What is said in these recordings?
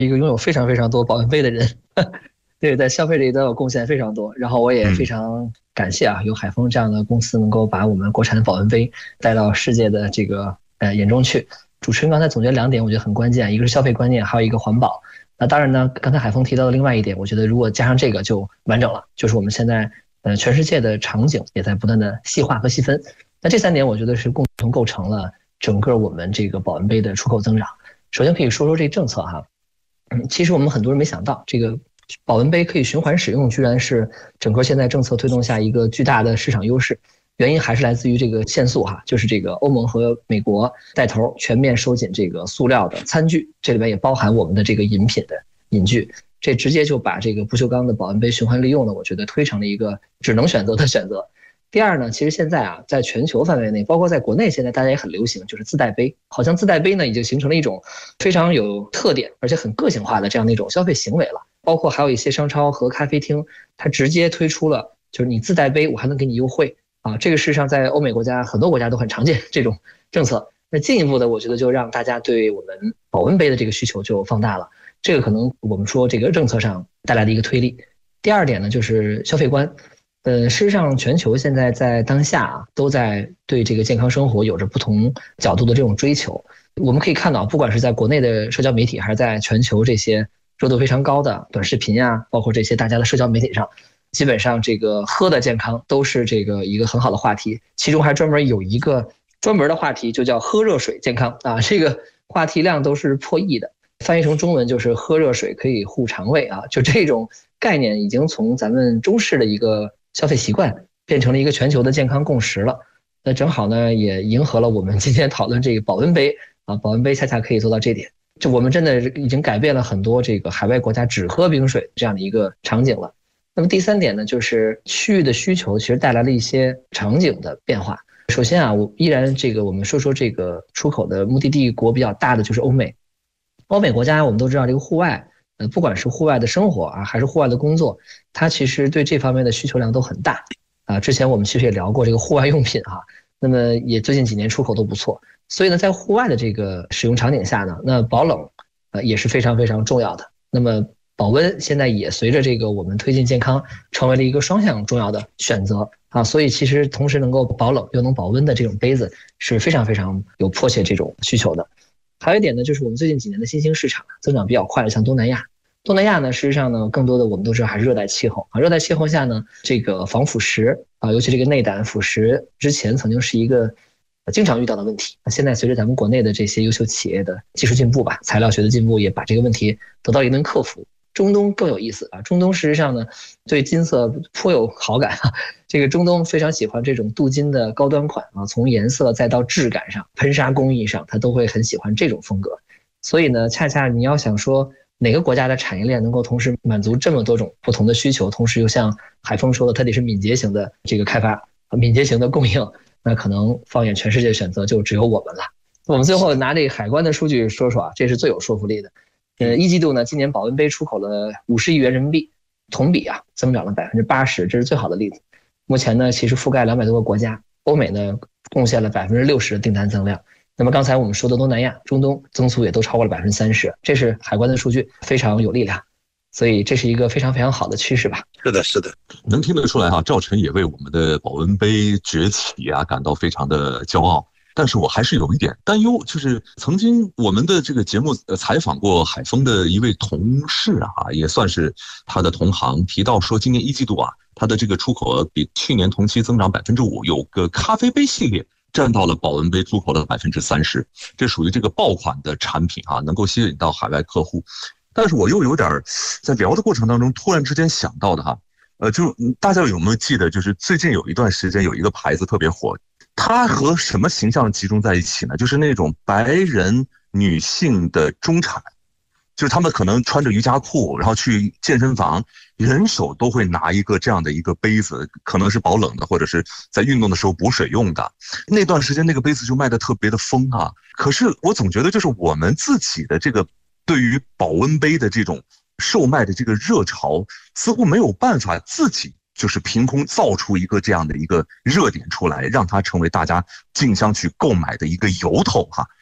一个拥有非常非常多保温杯的人，对，在消费这一端有贡献非常多。然后我也非常感谢有海丰这样的公司能够把我们国产的保温杯带到世界的这个眼中去。主持人刚才总结2点，我觉得很关键，一个是消费观念，还有一个环保。那当然呢，刚才海丰提到的另外一点，我觉得如果加上这个就完整了，就是我们现在全世界的场景也在不断的细化和细分。那这3点我觉得是共同构成了整个我们这个保温杯的出口增长。首先可以说说这政策其实我们很多人没想到，这个保温杯可以循环使用，居然是整个现在政策推动下一个巨大的市场优势。原因还是来自于这个限塑就是这个欧盟和美国带头全面收紧这个塑料的餐具，这里面也包含我们的这个饮品的饮具，这直接就把这个不锈钢的保温杯循环利用呢，我觉得推成了一个只能选择的选择。第二呢，其实现在在全球范围内，包括在国内，现在大家也很流行，就是自带杯。好像自带杯呢，已经形成了一种非常有特点，而且很个性化的这样的一种消费行为了。包括还有一些商超和咖啡厅，它直接推出了，就是你自带杯，我还能给你优惠这个事实上在欧美国家很多国家都很常见这种政策。那进一步的，我觉得就让大家对我们保温杯的这个需求就放大了。这个可能我们说这个政策上带来的一个推力。第二点呢，就是消费观。事实上，全球现在在当下都在对这个健康生活有着不同角度的这种追求。我们可以看到，不管是在国内的社交媒体，还是在全球这些热度非常高的短视频包括这些大家的社交媒体上，基本上这个喝的健康都是这个一个很好的话题。其中还专门有一个专门的话题，就叫喝热水健康这个话题量都是破亿的，翻译成中文就是喝热水可以护肠胃就这种概念已经从咱们中式的一个消费习惯变成了一个全球的健康共识了。那正好呢，也迎合了我们今天讨论这个保温杯保温杯恰恰可以做到这点。就我们真的已经改变了很多这个海外国家只喝冰水这样的一个场景了。那么第3点呢，就是区域的需求其实带来了一些场景的变化。首先我依然我们说说这个出口的目的地国比较大的就是欧美。欧美国家我们都知道，这个户外不管是户外的生活还是户外的工作，它其实对这方面的需求量都很大之前我们其实也聊过这个户外用品那么也最近几年出口都不错。所以呢，在户外的这个使用场景下呢，那保冷也是非常非常重要的。那么保温现在也随着这个我们推进健康，成为了一个双向重要的选择所以其实同时能够保冷又能保温的这种杯子是非常非常有迫切这种需求的。还有一点呢，就是我们最近几年的新兴市场增长比较快的，像东南亚。东南亚呢，事实上呢，更多的我们都知道还是热带气候热带气候下呢，这个防腐蚀尤其这个内胆腐蚀之前曾经是一个经常遇到的问题。现在随着咱们国内的这些优秀企业的技术进步材料学的进步，也把这个问题得到一定克服。中东更有意思中东事实上呢，对金色颇有好感这个中东非常喜欢这种镀金的高端款从颜色再到质感上、喷砂工艺上，他都会很喜欢这种风格。所以呢，恰恰你要想说哪个国家的产业链能够同时满足这么多种不同的需求，同时又像海峰说的，它得是敏捷型的这个开发、敏捷型的供应，那可能放眼全世界的选择就只有我们了。我们最后拿这个海关的数据说说这是最有说服力的。一季度呢，今年保温杯出口了50亿元人民币，同比增长了80%，这是最好的例子。目前呢，其实覆盖200多个国家，欧美呢贡献了60%的订单增量。那么刚才我们说的东南亚、中东增速也都超过了30%，这是海关的数据，非常有力量。所以这是一个非常非常好的趋势吧。 是的，是的， 能听得出来赵晨也为我们的保温杯崛起感到非常的骄傲。但是我还是有一点担忧，就是曾经我们的这个节目采访过海丰的一位同事也算是他的同行，提到说今年一季度他的这个出口额比去年同期增长5%，有个咖啡杯系列占到了保温杯出口的30%，这属于这个爆款的产品能够吸引到海外客户。但是我又有点在聊的过程当中突然之间想到的就大家有没有记得，就是最近有一段时间有一个牌子特别火，它和什么形象集中在一起呢？就是那种白人女性的中产，就是他们可能穿着瑜伽裤，然后去健身房，人手都会拿一个这样的一个杯子，可能是保冷的，或者是在运动的时候补水用的。那段时间那个杯子就卖得特别的疯可是我总觉得就是我们自己的这个对于保温杯的这种售卖的这个热潮，似乎没有办法自己就是凭空造出一个这样的一个热点出来，让它成为大家竞相去购买的一个由头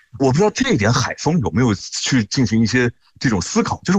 我不知道这一点海丰有没有去进行一些这种思考，就是